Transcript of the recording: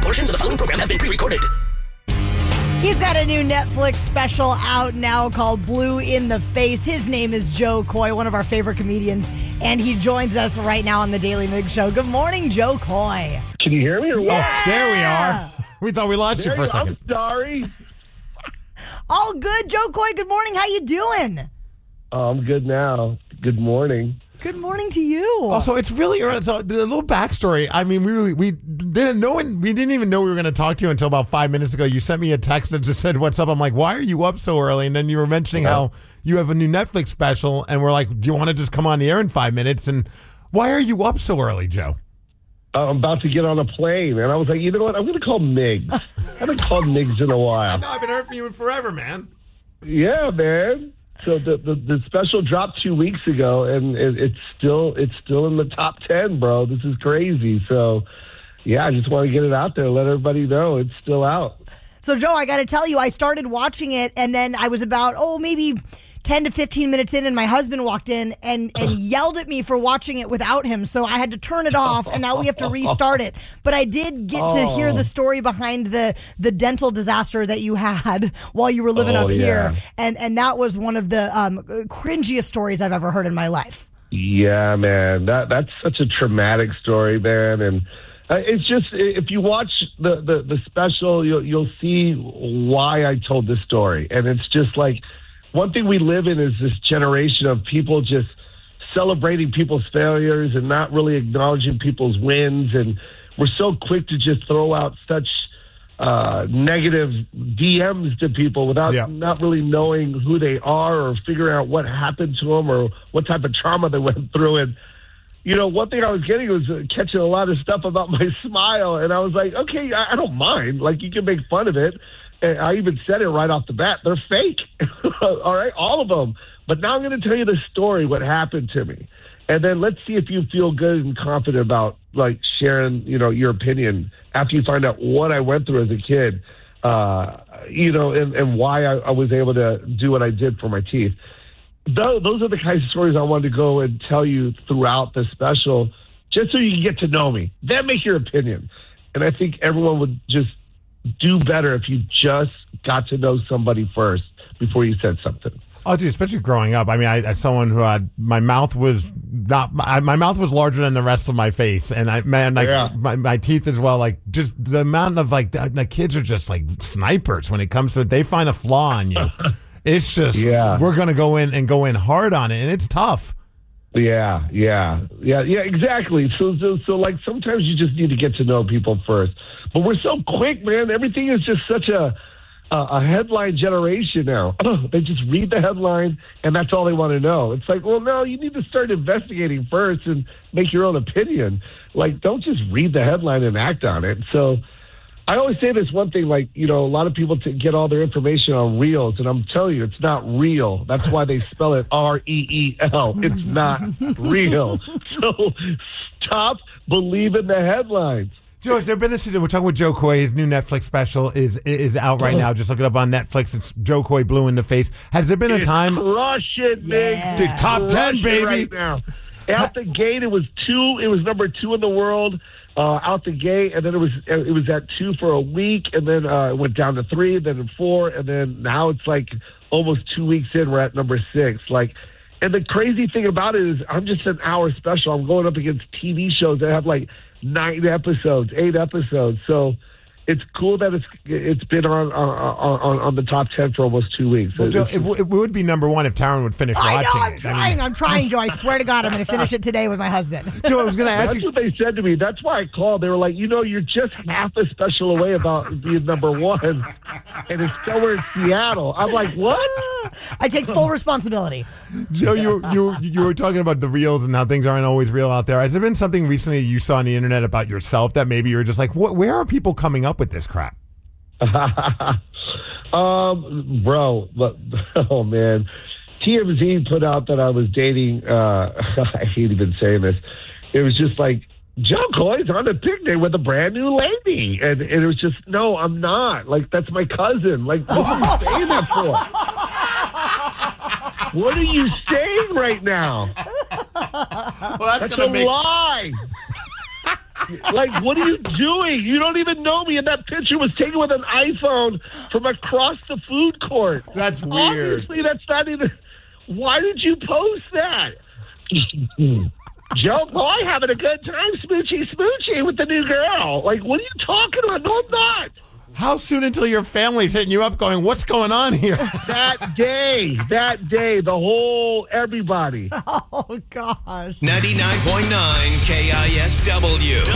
Portions of the following program have been pre-recorded. He's got a new Netflix special out now called Blue in the Face. His name is Joe Coy, one of our favorite comedians, and he joins us right now on the Daily Mig Show. Good morning, Joe Coy. Can you hear me? Or Yeah! what? There we are. We thought we lost you for a second. I'm sorry. All good, Joe Coy. Good morning. How you doing? I'm good now. Good morning. Good morning to you. Also, it's really so the little backstory. I mean, we didn't know, we didn't even know we were going to talk to you until about 5 minutes ago. You sent me a text that just said, "What's up?" I'm like, "Why are you up so early?" And then you were mentioning how you have a new Netflix special, and we're like, "Do you want to just come on the air in 5 minutes?" And why are you up so early, Joe? I'm about to get on a plane, and I was like, you know what? I'm going to call Migs. I haven't called Migs in a while. I haven't heard from you in forever, man. Yeah, man. So the special dropped 2 weeks ago, and it's still in the top 10, bro. This is crazy. So, yeah, I just want to get it out there, let everybody know it's still out. So, Joe, I got to tell you, I started watching it, and then I was about, maybe 10 to 15 minutes in, and my husband walked in and yelled at me for watching it without him. So I had to turn it off, and now we have to restart it. But I did get to hear the story behind the dental disaster that you had while you were living up here. And that was one of the cringiest stories I've ever heard in my life. Yeah, man. That's such a traumatic story, man. And it's just, if you watch the special, you'll see why I told this story. And it's just like, one thing we live in is this generation of people just celebrating people's failures and not really acknowledging people's wins. And we're so quick to just throw out such negative DMs to people without not really knowing who they are or figuring out what happened to them or what type of trauma they went through. And, you know, one thing I was getting was catching a lot of stuff about my smile. And I was like, okay, I don't mind. Like, you can make fun of it. And I even said it right off the bat. They're fake. All right, all of them. But now I'm going to tell you the story, what happened to me. And then let's see if you feel good and confident about, like, sharing, you know, your opinion after you find out what I went through as a kid, you know, and why I was able to do what I did for my teeth. Those are the kinds of stories I wanted to go and tell you throughout the special, just so you can get to know me. Then make your opinion. And I think everyone would just do better if you just got to know somebody first before you said something. Oh, dude, especially growing up. I mean, as someone who had my mouth was larger than the rest of my face, and my teeth as well. Like, just the amount of the kids are just like snipers when it comes to they find a flaw on you. It's just we're gonna go in hard on it, and it's tough. Yeah, exactly. So like sometimes you just need to get to know people first. But we're so quick, man. Everything is just such a headline generation now. They just read the headline, and that's all they want to know. It's like, well, no, you need to start investigating first and make your own opinion. Like, don't just read the headline and act on it. So I always say this one thing, like, you know, a lot of people get all their information on Reels, and I'm telling you, it's not real. That's why they spell it R-E-E-L. It's not real. So stop believing the headlines. Joe, has there been we're talking with Joe Coy. His new Netflix special is out right now. Just look it up on Netflix. It's Joe Coy, Blue in the Face. Has there been a time? Crush it, man. Dude, top 10, baby. Right now. Out the gate, it was 2. It was number 2 in the world. Out the gate, and then it was at 2 for a week, and then it went down to 3, then 4, and then now it's like almost 2 weeks in, we're at number 6. Like, and the crazy thing about it is I'm just an hour special. I'm going up against TV shows that have like 9 episodes, 8 episodes. So it's cool that it's been on the top 10 for almost 2 weeks. Well, Joe, it would be number 1 if Taryn would finish watching it. I'm trying, Joe. I swear to God, I'm going to finish it today with my husband. Joe, I was going to ask you. That's what they said to me. That's why I called. They were like, you know, you're just half a special away about being number 1, and it's somewhere in Seattle. I'm like, what? I take full responsibility. Joe, you were talking about the reels and how things aren't always real out there. Has there been something recently you saw on the internet about yourself that maybe you were just like, where are people coming up with this crap? Bro, oh man, TMZ put out that I was dating. I hate even saying this. It was just like, Joe Coy's on a picnic with a brand new lady, and it was just, no, I'm not. Like, that's my cousin. Like, what are you saying that for? What are you saying right now? Well, that's a lie. Like, what are you doing? You don't even know me. And that picture was taken with an iPhone from across the food court. That's weird. Obviously, that's not even... Why did you post that? Joe Boy having a good time, smoochy with the new girl. Like, what are you talking about? No, I'm not. How soon until your family's hitting you up going, what's going on here? That day, the whole everybody. Oh, gosh. 99.9 KISW.